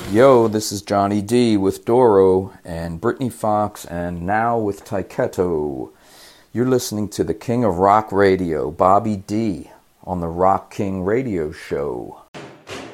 Yo, this is Johnny D with Doro and Brittany Fox and now with Taiketo. You're listening to the King of Rock Radio, Bobby D, on the Rock King Radio Show.